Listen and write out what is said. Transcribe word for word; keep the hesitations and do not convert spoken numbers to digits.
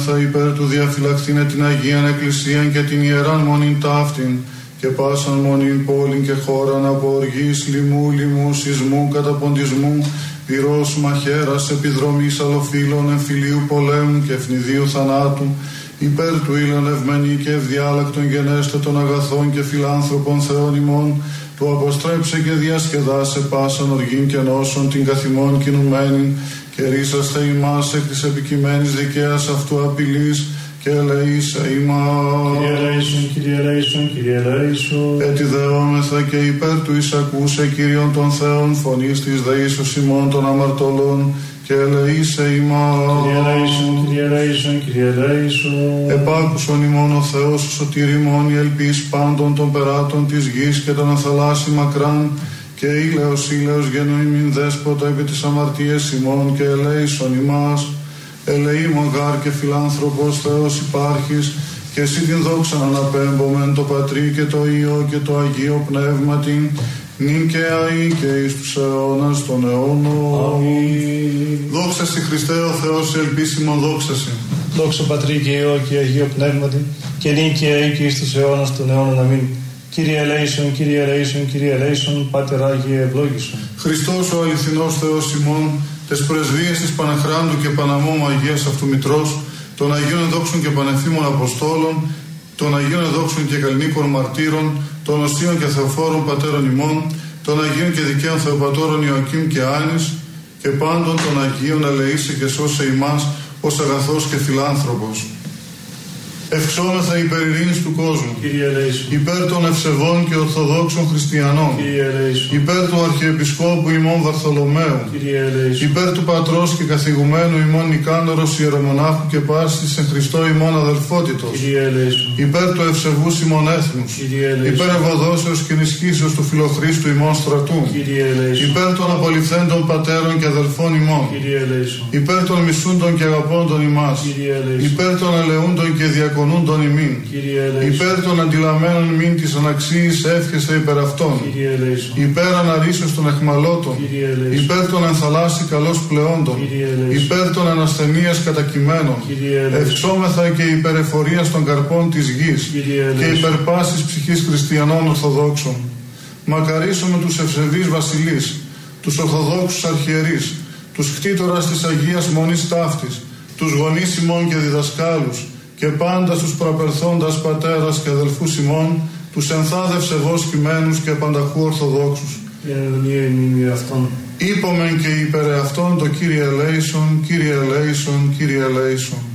Ευξόμεθα υπέρ του διαφυλακτήνε την Αγίαν Εκκλησίαν και την Ιεράν Μονήν ταύτην και πάσαν μονήν πόλην και χώραν από οργής, λοιμού, λοιμού, σεισμού, καταποντισμού, πυρός, μαχαίρας, επιδρομής, αλλοφύλων, εμφυλίου πολέμου και ευνηδίου θανάτου, υπέρ του ήλιον ευμένη και ευδιάλακτον γενέστε των αγαθών και φιλάνθρωπων Θεών ημών, του αποστρέψε και διασκεδάσε πάσαν οργήν και νόσων την καθημών κινουμένην και ρίσαστε ημάς εκ της επικειμένης δικαίας αυτού απειλής και ελεήσε ημάς. Κύριε ελέησον, Κύριε ελέησον, Κύριε ελέησον. Ετιδεόμεθα και υπέρ του εισακούσε Κύριον των Θεών φωνής της δεήσος ημών των αμαρτωλών και ελεήσε ημάς. Κύριε ελέησον, Κύριε ελέησον, Κύριε ελέησον. Επάκουσον ημών ο Θεός ο σωτηριμών η ελπίς πάντων των περάτων της γης και των αθαλάσσι μακράν και ήλαιος ήλαιος γενοήμην δέσποτα επί της αμαρτίες ημών και ελέησον ημάς. Ελεήμων γάρ και φιλάνθρωπος Θεός υπάρχεις και εσύ την δόξα αναπέμπομεν το Πατρί και το Υιό και το Αγίο Πνεύματιν νυν και αεί και εις τους αιώνας των αιώνων. Αμήν. Δόξα στη Χριστέ ο Θεός ελπίσιμον δόξα σε. Δόξα Πατρί και Υιό και Αγίο Πνεύματι και νυν και αεί και εις τους αιώνας των αιώνων. Αμήν. Κύριε ελέησον, Κύριε ελέησον, Κύριε ελέησον, Πάτερ Άγιε ευλόγησον. Χριστός ο αληθινός Θεός ημών, τες πρεσβείες της Παναχράντου και Παναμόμου Αγίας αυτού Μητρός, των Αγίων Εδόξων και Πανεφήμων Αποστόλων, των Αγίων Εδόξων και Καλλινίκων Μαρτύρων, των Οσίων και Θεοφόρων Πατέρων ημών, των Αγίων και Δικαίων Θεοπατώρων Ιωακήμ και Άνης, και πάντων των Αγίων ελεήσε και σώσε ημάς ως αγαθός και φιλάνθρωπος. Ευξόμεθα υπέρ ειρήνης του κόσμου, Κύριε ελέησον. υπέρ των ευσεβών και ορθοδόξων χριστιανών, Κύριε ελέησον. υπέρ του Αρχιεπισκόπου ημών Βαρθολομαίου, Κύριε ελέησον. υπέρ του πατρός και καθηγουμένου ημών Νικάνωρος ιερομονάχου και πάσης εν Χριστώ ημών αδελφότητος, Κύριε ελέησον. υπέρ του ευσεβούς ημών έθνους, Κύριε ελέησον. υπέρ ευωδόσεως και ενισχύσεως του φιλοχρίστου ημών στρατού, Κύριε ελέησον. υπέρ των απολυθέντων πατέρων και αδελφών ημών, Κύριε ελέησον. υπέρ των μισούντων και αγαπώντων ημάς, Κύριε ελέησον. υπέρ των ελεούντων και διακονούντων ημίν, Κύριε ελέησον. υπέρ των αντιλαμμένων ημίν της αναξίης εύχεσαι υπέρ αυτών, Κύριε ελέησον. υπέρ αναρρήσεως των εχμαλώτων, Κύριε ελέησον. υπέρ των ενθαλάσσι καλώς πλεόντων, Κύριε ελέησον. υπέρ των ανασθενείας κατακειμένων, Κύριε ελέησον. ευξόμεθα και υπέρ εφορίας των καρπών της γης Κύριε και ελέησον. υπέρ πάσης ψυχής χριστιανών ορθοδόξων. Μακαρίσουμε τους ευσεβείς βασιλείς, τους ορθοδόξους αρχιερείς, τους κτήτορας της Αγίας Μονής ταύτης, τους γονείς ημών και διδασκάλους και πάντα στους προαπερθόντας πατέρας και αδελφούς ημών, τους ενθάδευσε ευώς κειμένους και πανταχού ορθοδόξους. αυτόν. Είπομεν και υπέρ αυτόν το Κύριε ελέησον, Κύριε ελέησον, Κύριε ελέησον.